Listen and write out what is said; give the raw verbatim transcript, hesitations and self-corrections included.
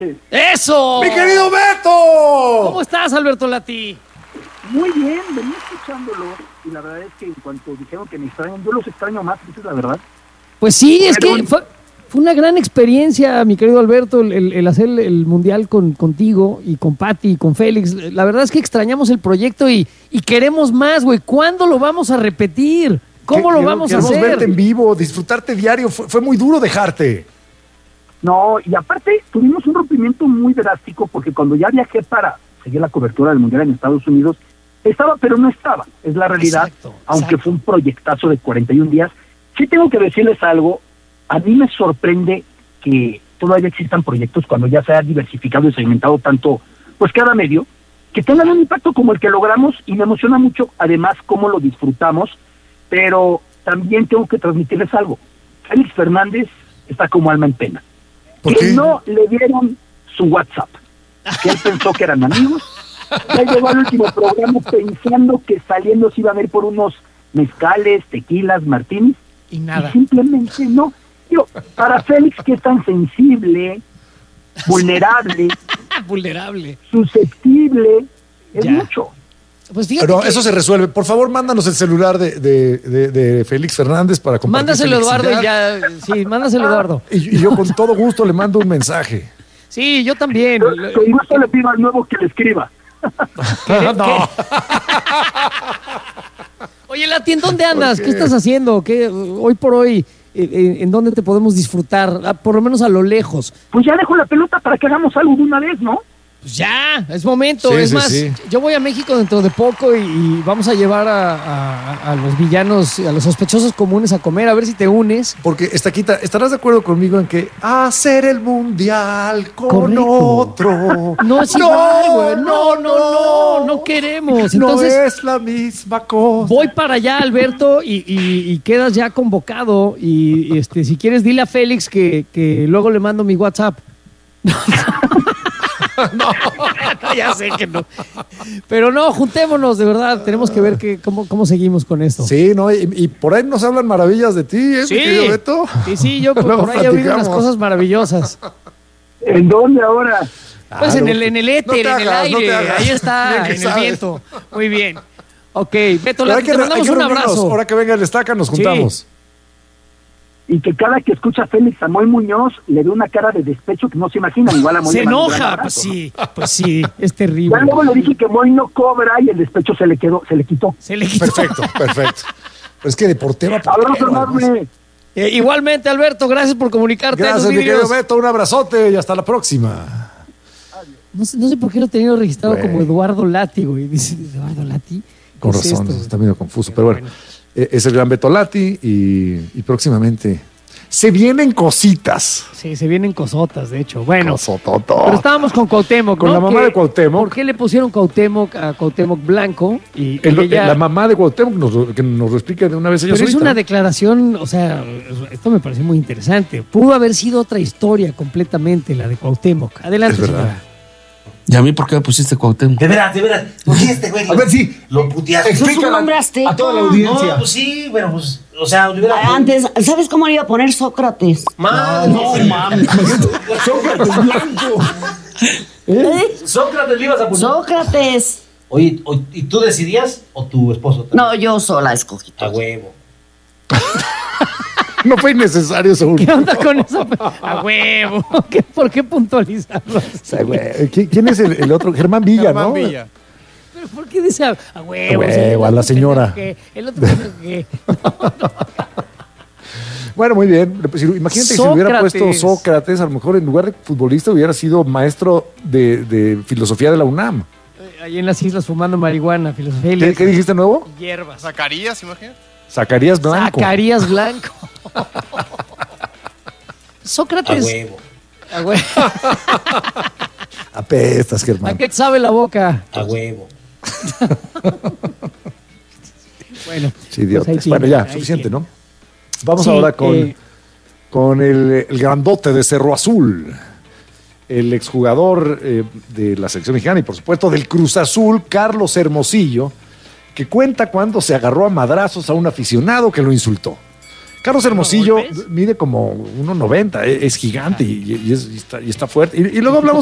¡Eso! ¡Mi querido Beto! ¿Cómo estás, Alberto Lati? Muy bien, venía escuchándolo y la verdad es que en cuanto dijeron que me extrañan, yo los extraño más, esa es la verdad. Pues sí, es Pero... que fue, fue una gran experiencia, mi querido Alberto, el, el, el hacer el mundial con, contigo y con Pati y con Félix. La verdad es que extrañamos el proyecto y, y queremos más, güey. ¿Cuándo lo vamos a repetir? ¿Cómo Que- lo que- vamos a queremos hacer? verte en vivo, disfrutarte diario. Fue, fue muy duro dejarte. No, y aparte tuvimos un rompimiento muy drástico porque cuando ya viajé para seguir la cobertura del mundial en Estados Unidos, estaba, pero no estaba, es la realidad, Exacto, aunque exacto. fue un proyectazo de cuarenta y un días. Sí tengo que decirles algo, a mí me sorprende que todavía existan proyectos cuando ya se ha diversificado y segmentado tanto, pues cada medio, que tengan un impacto como el que logramos y me emociona mucho, además, cómo lo disfrutamos, pero también tengo que transmitirles algo. Félix Fernández está como alma en pena. ¿Por Que qué? no le dieron su WhatsApp, que él pensó que eran amigos. Ya llegó al último programa pensando que saliendo se iban a ir por unos mezcales, tequilas, martinis, Y nada. y simplemente no. Digo, para Félix, que es tan sensible, vulnerable, Vulnerable. susceptible, es Ya. mucho. Pues fíjate No, que- eso se resuelve. Por favor, mándanos el celular de, de, de, de Félix Fernández para compartir. Mándaselo, Eduardo, y felicidad. ya. Sí, mándaselo, Eduardo. Y, y yo con todo gusto le mando un mensaje. Sí, yo también. Yo, con gusto le pido al nuevo que le escriba. No. Oye, Lati, ¿en dónde andas? ¿Por ¿Qué? qué? estás haciendo? ¿Qué, hoy por hoy, eh, eh, ¿en dónde te podemos disfrutar? Ah, por lo menos a lo lejos. Pues ya dejo la pelota para que hagamos algo de una vez, ¿no? Pues ya, es momento. Sí, es sí, más, sí. yo voy a México dentro de poco y, y vamos a llevar a, a- a los villanos, a los sospechosos comunes a comer, a ver si te unes. Porque, Estaquita, ¿estarás de acuerdo conmigo en que hacer el mundial con Correcto. otro? No es igual, güey. No, no, no, no queremos. No Entonces, es la misma cosa. voy para allá, Alberto, y, y- y quedas ya convocado. Y este, si quieres, dile a Félix que, que luego le mando mi WhatsApp. no, ya sé que no. Pero no, juntémonos, de verdad. Tenemos que ver que, cómo, cómo seguimos con esto. Sí, no, y, y por ahí nos hablan maravillas de ti, ¿eh, mi querido Beto? sí, sí, yo por, Luego por ahí he oído unas platicamos. cosas maravillosas. ¿En dónde ahora? Pues Ah, en no, el, en el éter, no te en el hagas, no aire, te hagas. ahí Bien está, que en el sabes. viento. Muy bien. Ok, Beto, Pero hay Lati, que, te re- hay mandamos que un reunirnos. abrazo. Ahora que venga el Estaca, nos Sí. juntamos. Y que cada que escucha a Félix Samuel Muñoz le dé una cara de despecho que no se imagina. Igual a Moy Se le manda un gran enoja, abrazo, pues ¿no? sí, pues sí, es Ya terrible. luego le dije que Moy no cobra y el despecho se le quedó, se le quitó. Se le quitó. Perfecto, perfecto. Pero es que de portero a Abrazo portero, además. enorme. Eh, igualmente, Alberto, gracias por comunicarte. a Gracias, los mi querido vidrios. Beto. Un abrazote y hasta la próxima. No sé, no sé por qué lo he tenido registrado Güey. como Eduardo Lati, güey. Dice Eduardo Lati. Con ¿Qué es razón, esto? está medio confuso. Pero bueno, eh, es el gran Beto Lati y, y próximamente se vienen cositas. Sí, se vienen cosotas, de hecho. Bueno, Cosototo. pero estábamos con Cuauhtémoc, Con ¿no? la mamá Que- de Cuauhtémoc. ¿Por qué le pusieron Cuauhtémoc a Cuauhtémoc Blanco? Y, y El- ella- La mamá de Cuauhtémoc nos, lo- que nos lo explique de una vez ella Pero es solita. una declaración, o sea, esto me pareció muy interesante. Pudo haber sido otra historia completamente, la de Cuauhtémoc. Adelante, Es verdad. señora. ¿Y a mí por qué me pusiste Cuauhtémoc? De veras, de veras. ¿Por qué este güey? A ver, sí. Lo puteaste. Explícala Pues un nombre azteca. a toda la audiencia. No, pues sí, pero pues, o sea, le hubiera... Antes, ¿sabes cómo le iba a poner Sócrates? Man, No, mames. Sócrates Blanco. ¿Eh? Sócrates le ibas a poner. Sócrates. Oye, o- ¿y tú decidías o tu esposo? también? No, yo sola escogí. A huevo. No fue innecesario, seguro. ¿Qué onda con eso? A huevo. ¿Qué- ¿Por qué puntualizarlo? O sea, güey, ¿qui- ¿Quién es el, el otro? Germán Villa, Germán ¿no? Villa. ¿Pero por qué dice a, a huevo? A huevo, Sí, el a otro la señora. pendejo que- El otro pendejo que- Bueno, muy bien. Pues, si- imagínate que si hubiera Sócrates. puesto Sócrates, a lo mejor en lugar de futbolista hubiera sido maestro de, de filosofía de la UNAM. Ahí en las islas fumando marihuana, filosofía y ¿Qué, letras. qué dijiste nuevo? Hierbas. Zacarías, imagínate. Zacarías Blanco. Zacarías Blanco. A Sócrates. huevo. A huevo. Apestas, ¿A Germán. qué te sabe la boca? A huevo. Bueno, Sí, idiotas. pues ahí tiene, bueno, ya, ahí suficiente, tiene. ¿no? Vamos Sí, ahora con, eh, con el, el grandote de Cerro Azul, el exjugador eh, de la selección mexicana y por supuesto del Cruz Azul, Carlos Hermosillo, que cuenta cuando se agarró a madrazos a un aficionado que lo insultó. Carlos Hermosillo golpes. mide como uno noventa, es, es gigante y, y es- y está, y está fuerte. Y, y luego hablamos